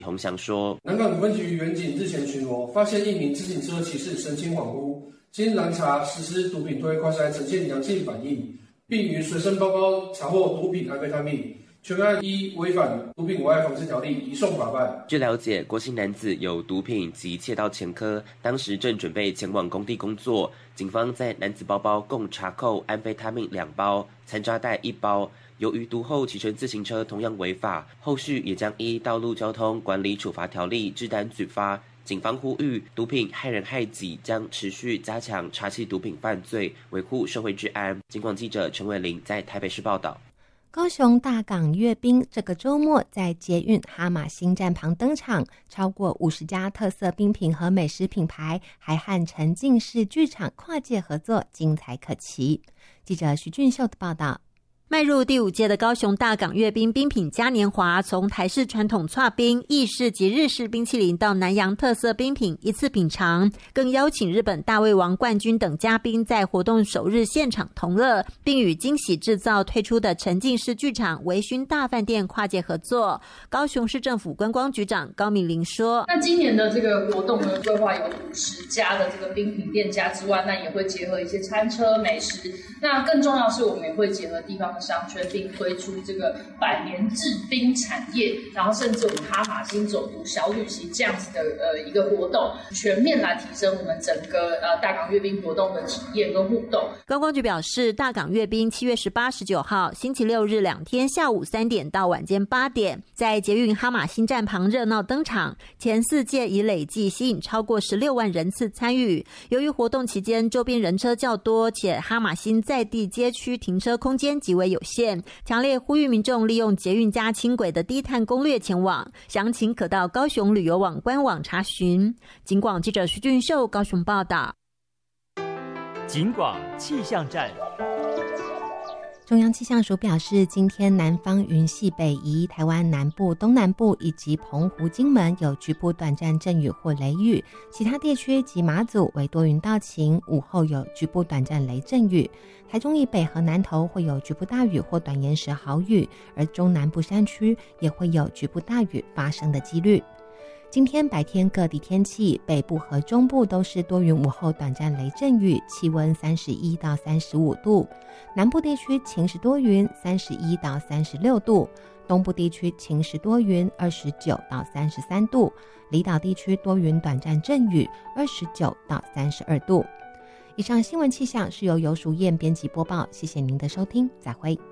洪祥说， 南港股份局员警日前巡逻，发现一名自行车骑士神情恍惚，经拦查实施毒品对快筛呈现阳性反应，并于随身包包查获毒品安非他命，全案依违反毒品危害防治条例移送法办。 据了解，郭姓男子有毒品及窃盗前科，当时正准备前往工地工作。警方在男子包包共查扣安非他命2包、残渣袋1包。由于毒后骑乘自行车同样违法，后续也将依《道路交通管理处罚条例》治单举发。警方呼吁，毒品害人害己，将持续加强查缉毒品犯罪，维护社会治安。警广记者陈伟玲在台北市报道。 高雄大港阅兵这个周末在捷运哈马星站旁登场，超过50家特色冰品和美食品牌，还和沉浸式剧场跨界合作，精彩可期。记者徐俊秀的报道。 迈入第5届的高雄大港阅兵冰品嘉年华，从台式传统剉冰、意式及日式冰淇淋到南洋特色冰品一次品尝，更邀请日本大胃王冠军等嘉宾在活动首日现场同乐，并与惊喜制造推出的沉浸式剧场微醺大饭店跨界合作。高雄市政府观光局长高敏玲说， 那今年的这个活动呢，规划有50家的这个冰品店家之外，那也会结合一些餐车美食，那更重要的是我们也会结合地方的商圈，并推出这个百年制冰产业，然后甚至我们哈马星走读小旅行这样子的一个活动，全面来提升我们整个大港阅兵活动的体验跟互动。 观光局表示，大港阅兵7月18、19号星期六日2天下午3点到晚间8点，在捷运哈马星站旁热闹登场，前4届已累计吸引超过16万人次参与。由于活动期间周边人车较多，且哈马星在地街区停车空间极为有限，强烈呼吁民众利用捷运加轻轨的低碳攻略前往，详情可到高雄旅游网官网查询。警广记者徐俊秀高雄报道。 警广气象站。 中央气象署表示，今天南方云系北移，台湾南部、东南部以及澎湖、金门有局部短暂阵雨或雷雨，其他地区及马祖为多云到晴，午后有局部短暂雷阵雨。台中以北和南投会有局部大雨或短延时豪雨，而中南部山区也会有局部大雨发生的几率。今天白天各地天气，北部和中部都是多云，午后短暂雷阵雨，气温31到35度；南部地区晴时多云，31到36度；东部地区晴时多云，29到33度；离岛地区多云短暂阵雨，29到32度。以上新闻气象是由游淑燕编辑播报，谢谢您的收听，再会。